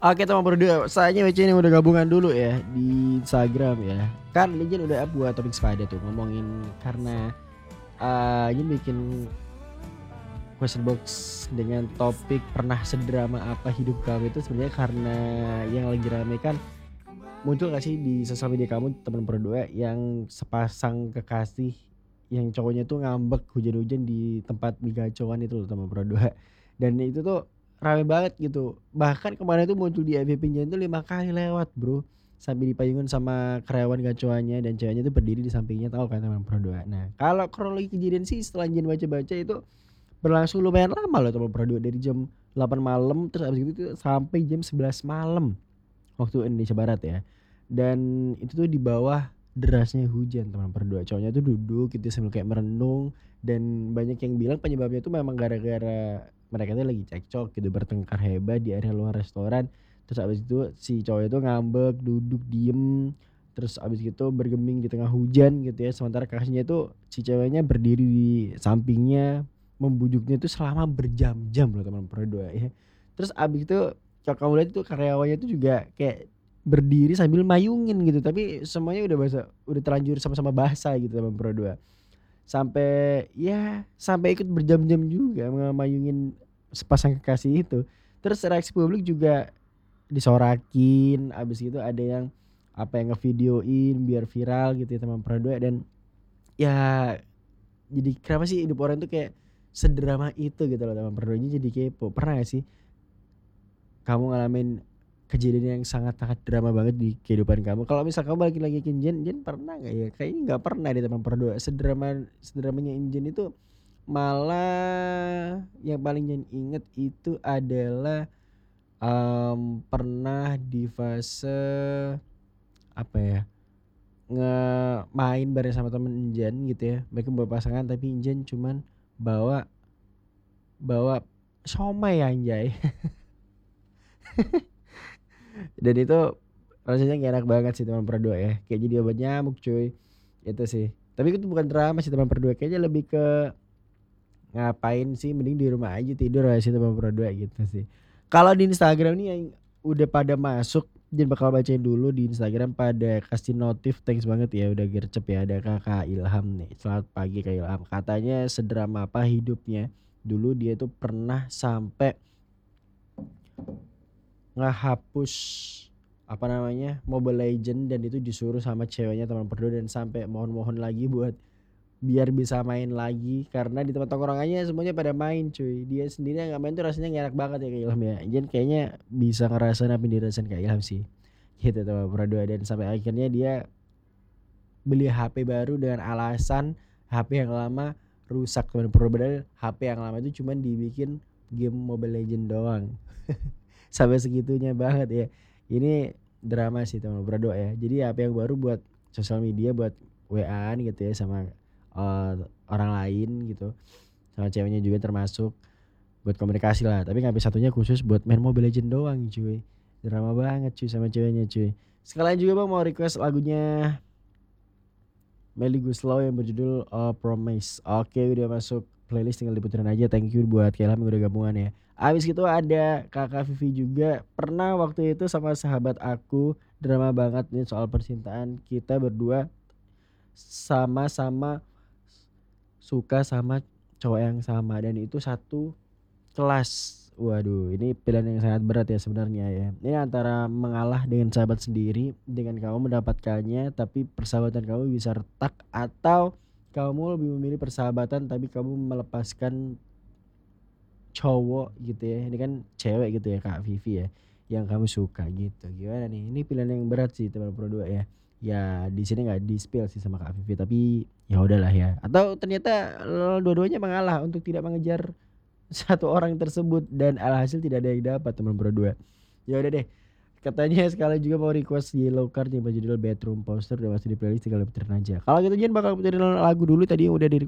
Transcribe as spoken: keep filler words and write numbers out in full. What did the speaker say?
Oke teman berdua, saatnya W C ini udah gabungan dulu ya di Instagram ya. Kan Lijin udah up buat topik sepada tuh ngomongin karena, eee, Ijin bikin question box dengan topik pernah sedrama apa hidup kamu itu sebenarnya karena yang lagi rame kan muncul gak sih di sosial media kamu teman berdua yang sepasang kekasih yang cowoknya tuh ngambek hujan-hujan di tempat mie gacoan itu loh teman berdua. Dan itu tuh rame banget gitu. Bahkan kemarin tuh muncul di F Y P-nya itu lima kali lewat, Bro. Sambil dipayungin sama karyawan gacoannya dan ceweknya tuh berdiri di sampingnya tahu kan teman berdua. Nah, kalau kronologi kejadian sih setelah Ijin baca-baca itu berlangsung lumayan lama loh teman berdua dari jam delapan malam terus habis itu tuh sampai jam sebelas malam waktu Indonesia Barat ya. Dan itu tuh di bawah derasnya hujan teman berdua. Cowoknya tuh duduk gitu sambil kayak merenung dan banyak yang bilang penyebabnya itu memang gara-gara mereka tuh lagi cekcok gitu bertengkar hebat di area luar restoran. Terus habis itu si cowoknya tuh ngambek, duduk diem, terus habis gitu bergeming di tengah hujan gitu ya. Sementara kakaknya itu si ceweknya berdiri di sampingnya membujuknya itu selama berjam-jam loh teman berdua ya. Terus habis itu kalau kamu lihat itu karyawannya itu juga kayak berdiri sambil mayungin gitu, tapi semuanya udah basah udah terlanjur sama-sama basah gitu teman berdua. Sampai ya sampai ikut berjam-jam juga ngemayungin sepasang kekasih itu. Terus reaksi publik juga disorakin, habis gitu ada yang apa yang ngevideoin biar viral gitu ya teman berdua dan ya jadi kenapa sih hidup orang tuh kayak sedrama itu gitu loh teman berdua, jadi kepo. Pernah gak sih kamu ngalamin kejadian yang sangat-sangat drama banget di kehidupan kamu? Kalau misal kamu balik lagi ke Jen, Jen pernah nggak ya? Kayaknya nggak pernah deh teman berdua. Sedrama sedramanya Injen itu malah yang paling Jen inget itu adalah, mmm, pernah di fase apa ya, nge main bareng sama temen Injen gitu ya. Mereka berpasangan tapi Injen cuman bawa bawa siomay anjay. Dan itu rasanya nggak enak banget sih teman berdua ya, kayak jadi obat nyamuk cuy, itu sih. Tapi itu bukan drama sih teman berdua, kayaknya lebih ke ngapain sih mending di rumah aja tidur aja sih teman berdua gitu sih. Kalau di Instagram nih yang udah pada masuk, Jen bakal bacain dulu di Instagram pada kasih notif, thanks banget ya udah gercep ya, ada Kakak Ilham nih, "Selamat pagi Kak Ilham." Katanya sedrama apa hidupnya, dulu dia tuh pernah sampai ngehapus, apa namanya, Mobile Legends dan itu disuruh sama ceweknya teman berdua dan sampai mohon-mohon lagi buat biar bisa main lagi karena di tempat tongkrongannya semuanya pada main cuy. Dia sendiri yang nggak main tuh rasanya nggak enak banget ya Kak Ilham ya. Jen kayaknya bisa ngerasain apa yang dirasain Kak Ilham sih. Gitu teman berdua dan sampai akhirnya dia beli H P baru dengan alasan H P yang lama rusak teman berdua, padahal H P yang lama itu cuman dibikin game Mobile Legends doang. Sampai segitunya banget ya. Ini drama sih teman berdua ya. Jadi H P yang baru buat sosial media, buat W A-an gitu ya sama, eee, orang lain gitu, sama ceweknya juga termasuk, buat komunikasi lah. Tapi yang H P satunya khusus buat main Mobile Legends doang cuy. Drama banget cuy sama ceweknya cuy. Sekalian juga Bang mau request lagunya Melly Goeslaw yang berjudul, eee, Promise. Oke udah masuk playlist tinggal diputerin aja, thank you buat Kak Ilham yang udah gabungan ya. Habis gitu ada Kakak Vivi juga, pernah waktu itu sama sahabat aku, drama banget nih soal percintaan, kita berdua sama-sama suka sama cowok yang sama dan itu satu kelas. Waduh ini pilihan yang sangat berat ya sebenarnya ya. Ini antara mengalah dengan sahabat sendiri, dengan kamu mendapatkannya tapi persahabatan kamu bisa retak atau kamu lebih memilih persahabatan tapi kamu melepaskan cowok gitu ya, ini kan cewek gitu ya Kak Vivi ya, yang kamu suka gitu. Gimana nih? Ini pilihan yang berat sih teman berdua ya. Ya di sini nggak di-spill sih sama Kak Vivi tapi ya udahlah ya. Atau ternyata, eee, dua-duanya mengalah untuk tidak mengejar satu orang tersebut dan alhasil tidak ada yang dapat teman berdua. Ya udah deh, katanya sekalian juga mau request Yellowcard yang berjudul Bedroom Poster udah masuk di playlist tinggal diputerin aja. Kalau gitu Jen bakal puterin lagu dulu tadi yang udah di